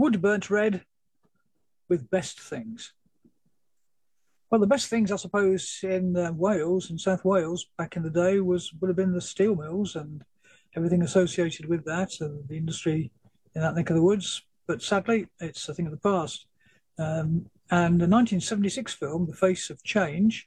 Wood burnt red with best things. Well, the best things, I suppose, in Wales and South Wales back in the day would have been the steel mills and everything associated with that, and the industry in that neck of the woods. But sadly, it's a thing of the past. And the 1976 film, The Face of Change,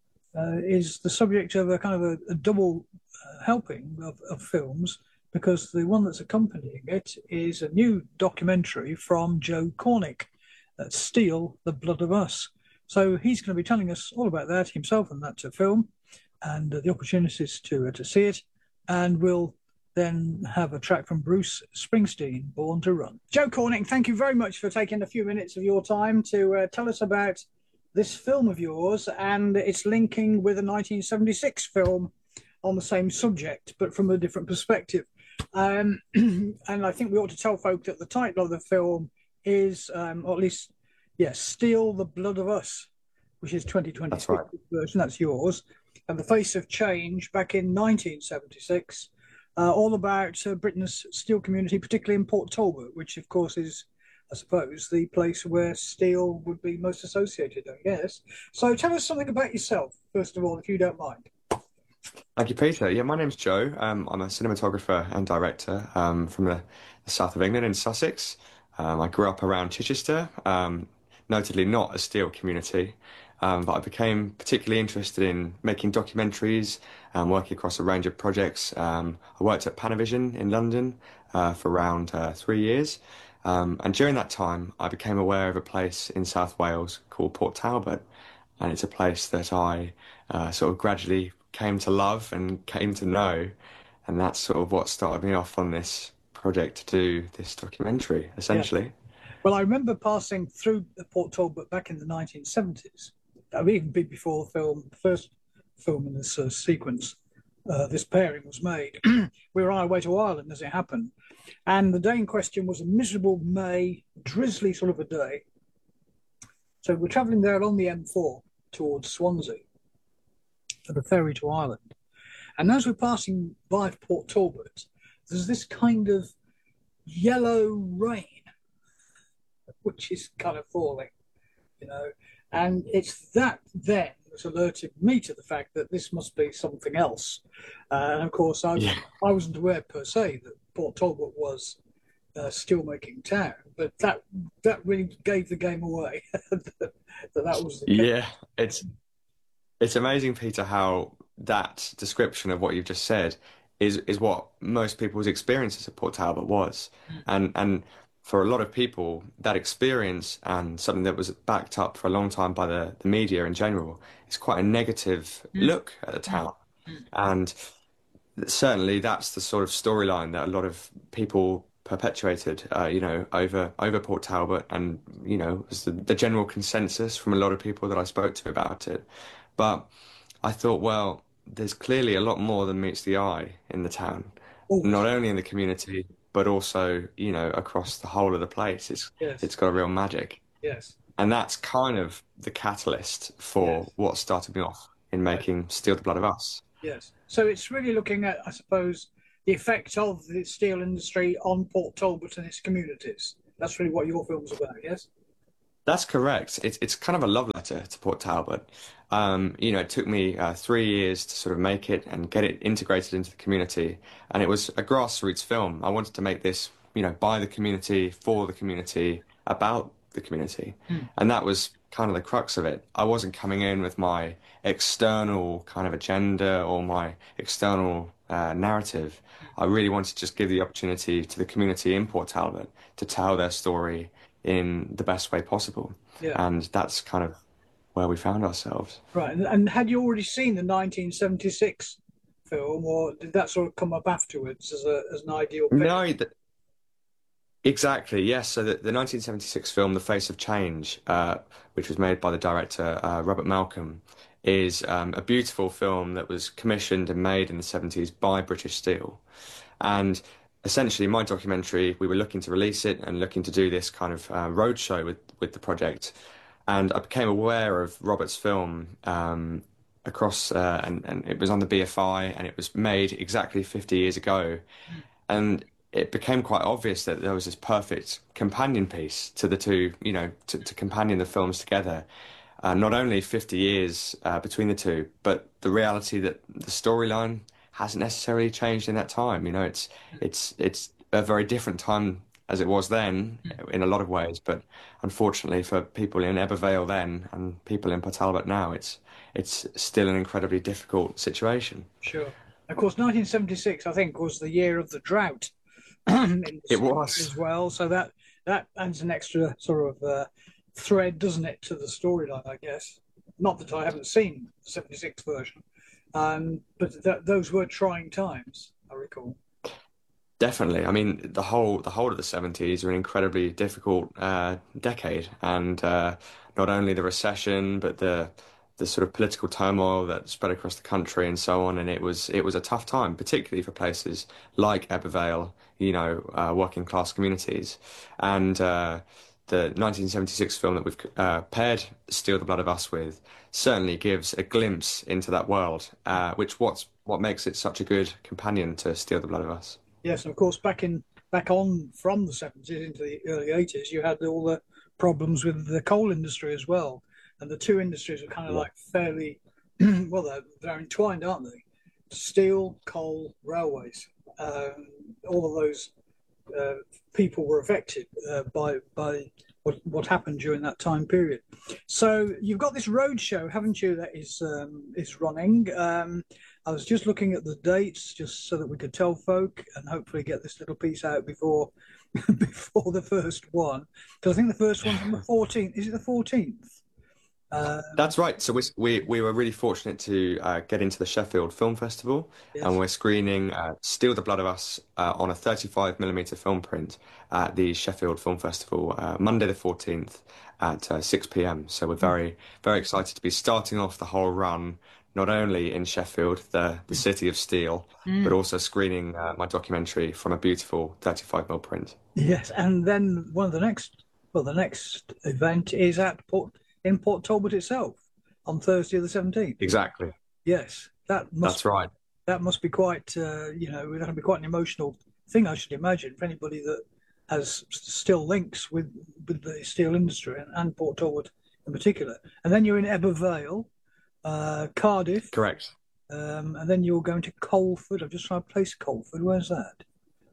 is the subject of a kind of a double helping of films, because the one that's accompanying it is a new documentary from Joe Cornick, Steel, the Blood of Us. So he's going to be telling us all about that himself and that film and the opportunities to see it. And we'll then have a track from Bruce Springsteen, Born to Run. Joe Cornick, thank you very much for taking a few minutes of your time to tell us about this film of yours and its linking with a 1976 film on the same subject, but from a different perspective. And I think we ought to tell folk that the title of the film is, or at least, yes, Steel, the Blood of Us, which is 2020 That's right. version. That's yours. And The Face of Change back in 1976, all about Britain's steel community, particularly in Port Talbot, which, of course, is, I suppose, the place where steel would be most associated, I guess. So tell us something about yourself, first of all, if you don't mind. Thank you, Peter. Yeah, my name's Joe. I'm a cinematographer and director from the south of England in Sussex. I grew up around Chichester, notably not a steel community, but I became particularly interested in making documentaries and working across a range of projects. I worked at Panavision in London for around 3 years. And during that time, I became aware of a place in South Wales called Port Talbot. And it's a place that I sort of gradually came to love and came to know. And that's sort of what started me off on this project to do this documentary, Yeah. essentially. Well, I remember passing through Port Talbot back in the 1970s. I mean, even before the first film in this sequence, this pairing was made. We were on our way to Ireland as it happened. And the day in question was a miserable May, drizzly sort of a day. So we're travelling there along the M4 towards Swansea for the ferry to Ireland. And as we're passing by Port Talbot, there's this kind of yellow rain, which is kind of falling, you know. And it's that then that alerted me to the fact that this must be something else. And of course, Yeah. I wasn't aware per se that Port Talbot was a steelmaking town, but that really gave the game away. that was the case. Yeah, it's amazing, Peter, how that description of what you've just said is what most people's experiences at Port Talbot was. And for a lot of people, that experience and something that was backed up for a long time by the media in general is quite a negative look at the town. And certainly that's the sort of storyline that a lot of people perpetuated, over Port Talbot, and was the general consensus from a lot of people that I spoke to about it. But I thought, well, there's clearly a lot more than meets the eye in the town, Always. not only in the community, but also, across the whole of the place. Yes, It's got a real magic. yes, And that's kind of the catalyst for yes, what started me off in right, making Steel the Blood of Us. yes. So it's really looking at, I suppose, the effect of the steel industry on Port Talbot and its communities. That's really what your film's about, yes? That's correct. It's kind of a love letter to Port Talbot. It took me 3 years to sort of make it and get it integrated into the community, and it was a grassroots film. I wanted to make this, by the community, for the community, about the community, and that was kind of the crux of it. I wasn't coming in with my external kind of agenda or my external narrative. I really wanted to just give the opportunity to the community in Port Talbot to tell their story in the best way possible. Yeah. And that's kind of where we found ourselves. Right. And had you already seen the 1976 film, or did that sort of come up afterwards as an ideal picture? No, exactly. Yes. So the 1976 film, The Face of Change, which was made by the director Robert Malcolm, is a beautiful film that was commissioned and made in the 70s by British Steel. And essentially, my documentary, we were looking to release it and looking to do this kind of roadshow with the project. And I became aware of Robert's film across, and it was on the BFI, and it was made exactly 50 years ago. And it became quite obvious that there was this perfect companion piece to the two, to companion the films together. Not only 50 years between the two, but the reality that the storyline hasn't necessarily changed in that time. It's a very different time as it was then in a lot of ways, but unfortunately for people in Ebbw then and people in Port Talbot now, it's still an incredibly difficult situation. Sure. Of course, 1976, I think, was the year of the drought in the It summer was. as well. So that adds an extra sort of thread, doesn't it, to the storyline, I guess. Not that I haven't seen the 76 version, but those were trying times, I recall. Definitely. I mean, the whole of the 70s were an incredibly difficult decade, and not only the recession, but the sort of political turmoil that spread across the country and so on. And it was a tough time, particularly for places like Ebbw Vale, working class communities. And the 1976 film that we've paired "Steal the Blood of Us" with certainly gives a glimpse into that world, which what makes it such a good companion to "Steal the Blood of Us." Yes, and of course, back on from the 70s into the early 80s, you had all the problems with the coal industry as well, and the two industries were kind of Yeah. like fairly well, they're entwined, aren't they? Steel, coal, railways. All of those uh, people were affected by what happened during that time period. So you've got this road show, haven't you? That is running. I was just looking at the dates, just so that we could tell folk, and hopefully get this little piece out before before the first one. Because I think the first one's on the 14th. Is it the 14th? Um, That's right. So we were really fortunate to get into the Sheffield Film Festival, and yes. we're screening "Steal the Blood of Us" on a 35 mm film print at the Sheffield Film Festival Monday the 14th at 6 p.m. So we're very very excited to be starting off the whole run, not only in Sheffield, the city of steel, but Mm. also screening my documentary from a beautiful 35 mm print. Yes, and then one of the next, well, the next event is at Port Talbot itself on Thursday the 17th. Exactly. Yes, That's right. that must be quite that'll be quite an emotional thing, I should imagine, for anybody that has still links with the steel industry and Port Talbot in particular. And then you're in Ebbw Vale, Cardiff, Correct. and then you're going to Colford. I'm just trying to place Colford. Where's that?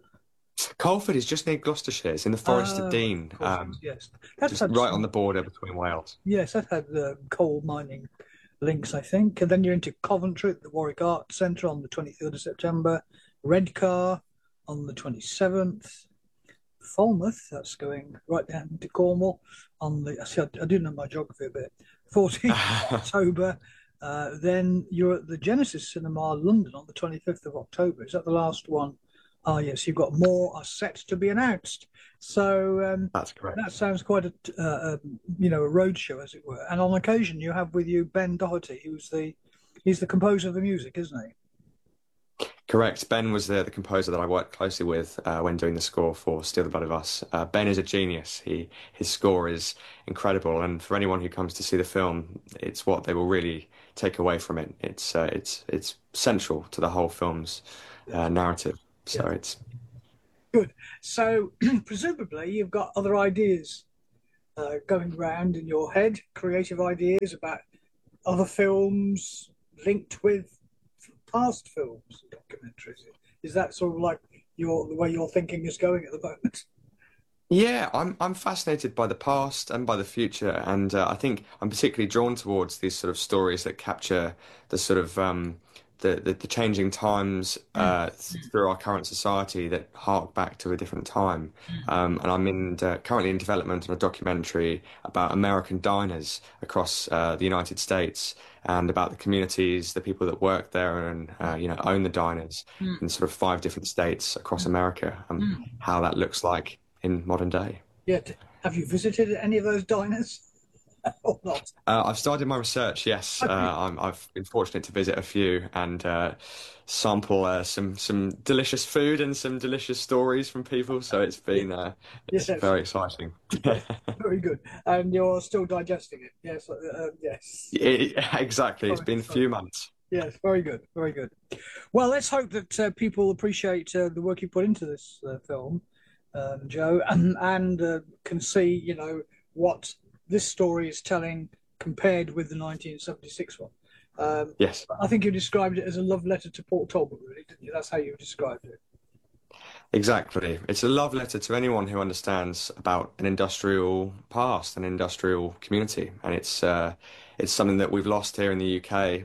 Colford is just near Gloucestershire. It's in the Forest of Of Dean. course, yes. That's Just had right on some, the border between Wales. yes, that had coal mining links, I think. And then you're into Coventry at the Warwick Art Centre on the 23rd of September, Redcar on the 27th, Falmouth, that's going right down to Cornwall on the, see, I do know my geography a bit, 14th of October. Then you're at the Genesis Cinema London on the 25th of October. Is that the last one? Ah, yes, you've got more are set to be announced. So That's that correct. sounds quite a road show, as it were. And on occasion, you have with you Ben Doherty, he's the composer of the music, isn't he? Correct. Ben was the composer that I worked closely with when doing the score for "Steal the Blood of Us." Ben is a genius. His score is incredible, and for anyone who comes to see the film, it's what they will really take away from it. It's central to the whole film's Yes. narrative. So Yes. it's Good. So presumably you've got other ideas going round in your head, creative ideas about other films linked with past films and documentaries. Is that sort of like the way your thinking is going at the moment? Yeah, I'm fascinated by the past and by the future, and I think I'm particularly drawn towards these sort of stories that capture the sort of the changing times through our current society that hark back to a different time. And I'm currently in development on a documentary about American diners across the United States and about the communities, the people that work there and own the diners Mm. in sort of 5 different states across America, and Mm. how that looks like in modern day. Yeah. Have you visited any of those diners or not? I've started my research. Yes, I've been fortunate to visit a few and sample some delicious food and some delicious stories from people. So Yeah. it's Yes. very exciting. Yes. Very good. And you're still digesting it. Yes. Yes. Exactly. It's Sorry. been a Sorry. few months. Yes, very good, very good. Well, let's hope that people appreciate the work you put into this film, Joe, and can see, what this story is telling compared with the 1976 one. Um, Yes. I think you described it as a love letter to Port Talbot, really, didn't you? That's how you described it. Exactly. It's a love letter to anyone who understands about an industrial past, an industrial community, and it's something that we've lost here in the UK.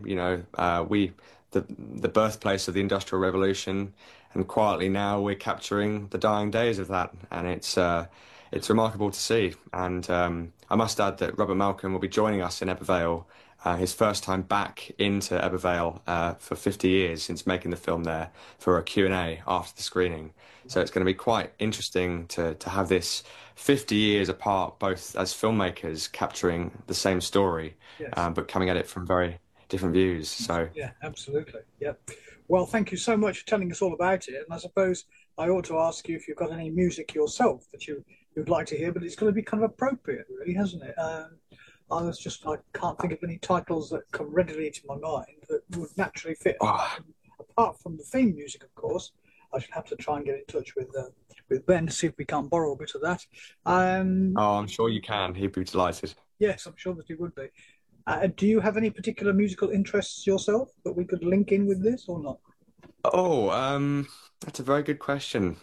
The birthplace of the Industrial Revolution, and quietly now we're capturing the dying days of that, and it's remarkable to see. And I must add that Robert Malcolm will be joining us in Ebbw Vale, his first time back into Ebbw Vale for 50 years since making the film there for a Q&A after the screening. So it's going to be quite interesting to have this 50 years apart, both as filmmakers capturing the same story, Yes. but coming at it from very different views. So, Yeah, absolutely. Yep. Well, thank you so much for telling us all about it. And I suppose I ought to ask you if you've got any music yourself that you'd like to hear, but it's going to be kind of appropriate, really, hasn't it? I can't think of any titles that come readily to my mind that would naturally fit. oh, Apart from the theme music, of course, I should have to try and get in touch with Ben to see if we can't borrow a bit of that. Um, I'm sure you can. He'd be delighted. yes, I'm sure that he would be. Do you have any particular musical interests yourself that we could link in with this or not? Oh, that's a very good question.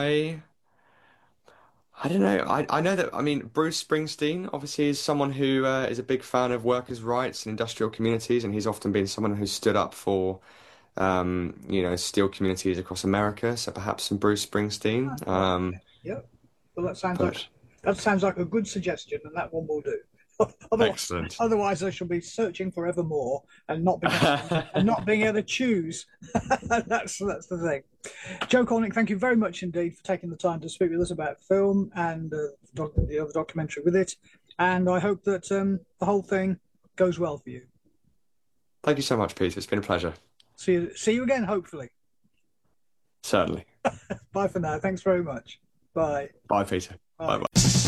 I don't know. I know that, I mean, Bruce Springsteen obviously is someone who is a big fan of workers' rights and industrial communities, and he's often been someone who's stood up for steel communities across America. So perhaps some Bruce Springsteen. Right. Yeah. Well, But that sounds like a good suggestion, and that one will do. Otherwise, excellent. otherwise, I shall be searching forevermore and not being able to choose. That's the thing. Joe Cornick, thank you very much indeed for taking the time to speak with us about film and the other documentary with it. And I hope that the whole thing goes well for you. Thank you so much, Peter. It's been a pleasure. See you again, hopefully. Certainly. Bye for now. Thanks very much. Bye. Bye, Peter. Bye Bye. bye.